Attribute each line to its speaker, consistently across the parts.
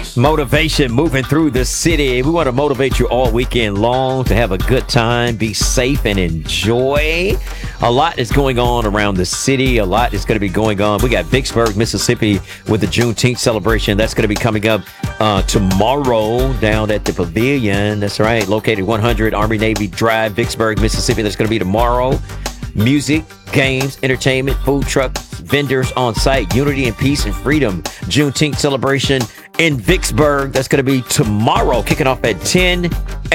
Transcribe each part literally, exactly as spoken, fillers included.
Speaker 1: Motivation moving through the city. We want to motivate you all weekend long to have a good time, be safe, and enjoy. A lot is going on around the city. A lot is going to be going on. We got Vicksburg, Mississippi with the Juneteenth celebration. That's going to be coming up uh, tomorrow down at the Pavilion. That's right. Located one hundred Army Navy Drive, Vicksburg, Mississippi. That's going to be tomorrow. Music, games, entertainment, food trucks, vendors on site, unity and peace and freedom. Juneteenth celebration in Vicksburg. That's going to be tomorrow, kicking off at ten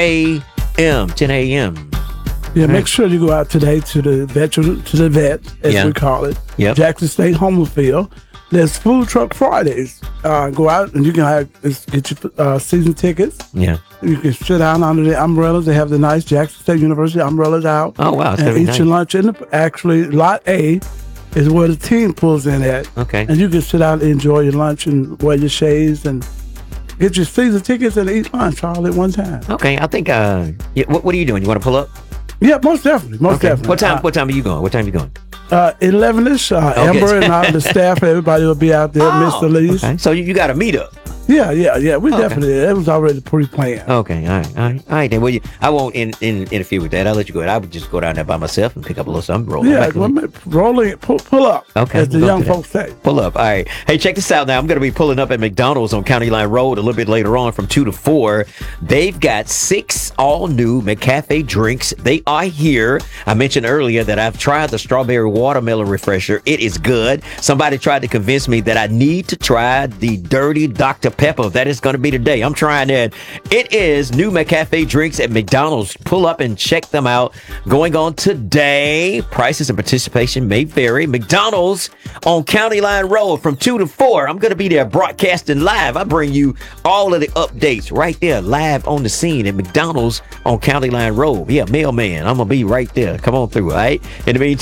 Speaker 1: a.m. ten a.m.
Speaker 2: Yeah, make sure you go out today to the veteran, to the vet, as
Speaker 1: Yeah.
Speaker 2: we call it,
Speaker 1: Yep.
Speaker 2: Jackson State Home Field. There's Food Truck Fridays. Uh, go out and you can have, get your uh, season tickets.
Speaker 1: Yeah.
Speaker 2: You can sit down under the umbrellas. They have the nice Jackson State University umbrellas out.
Speaker 1: Oh, wow. It's
Speaker 2: And
Speaker 1: gonna be
Speaker 2: eat your
Speaker 1: nice.
Speaker 2: lunch. In the, actually, Lot A is where the team pulls in at.
Speaker 1: Okay.
Speaker 2: And you can sit out and enjoy your lunch and wear your shades and get your season tickets and eat lunch all at one time.
Speaker 1: Okay. I think, uh, yeah, what, what are you doing? You want to pull up?
Speaker 2: Yeah, most definitely. Most
Speaker 1: Okay.
Speaker 2: definitely.
Speaker 1: What time,
Speaker 2: Uh,
Speaker 1: what time are you going? What time are you going?
Speaker 2: Uh, eleven-ish. Uh,
Speaker 1: Okay.
Speaker 2: Amber and I, the staff, everybody will be out there. Mister Lee's.
Speaker 1: Okay. So you, you got a meetup.
Speaker 2: Yeah, yeah, yeah. We
Speaker 1: Okay.
Speaker 2: definitely. It was already pre-planned.
Speaker 1: Okay, all right, all right, all right. Then, well, you, I won't in, in, interfere with that. I'll let you go ahead. I would just go down there by myself and pick up a little something, roll.
Speaker 2: Yeah,
Speaker 1: back.
Speaker 2: well, ma- rolling, pull, pull up.
Speaker 1: Okay,
Speaker 2: as the
Speaker 1: we'll go
Speaker 2: young
Speaker 1: do that.
Speaker 2: folks say.
Speaker 1: Pull up. All right. Hey, check this out now. I'm going to be pulling up at McDonald's on County Line Road a little bit later on from two to four. They've got six all new McCafe drinks. They are here. I mentioned earlier that I've tried the strawberry watermelon refresher. It is good. Somebody tried to convince me that I need to try the dirty Doctor Pepper. That is going to be today. I'm trying that. It is new McCafe drinks at McDonald's. Pull up and check them out. Going on today. Prices and participation may vary. McDonald's on County Line Road from two to four. I'm going to be there broadcasting live. I bring you all of the updates right there live on the scene at McDonald's on County Line Road. Yeah, mailman. I'm going to be right there. Come on through, all right? In the meantime,